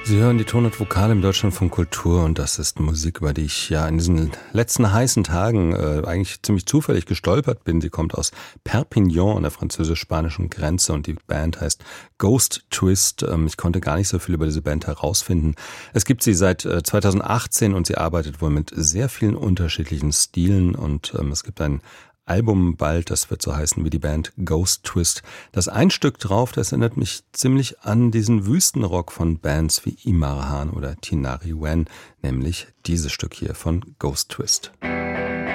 Sie hören die Ton- und Vokale im Deutschlandfunk Kultur und das ist Musik, über die ich ja in diesen letzten heißen Tagen eigentlich ziemlich zufällig gestolpert bin. Sie kommt aus Perpignan an der französisch-spanischen Grenze und die Band heißt Ghost Twist. Ich konnte gar nicht so viel über diese Band herausfinden. Es gibt sie seit 2018 und sie arbeitet wohl mit sehr vielen unterschiedlichen Stilen und es gibt ein Album bald, das wird so heißen wie die Band Ghost Twist. Das ein Stück drauf, das erinnert mich ziemlich an diesen Wüstenrock von Bands wie Imarahan oder Tinari Wen, nämlich dieses Stück hier von Ghost Twist.